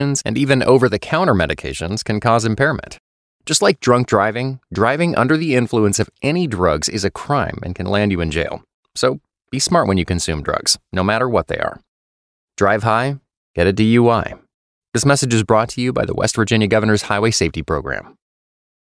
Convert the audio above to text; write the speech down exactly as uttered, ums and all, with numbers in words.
and even over-the-counter medications can cause impairment. Just like drunk driving, driving under the influence of any drugs is a crime and can land you in jail. So be smart when you consume drugs, no matter what they are. Drive high, get a D U I. This message is brought to you by the West Virginia Governor's Highway Safety Program.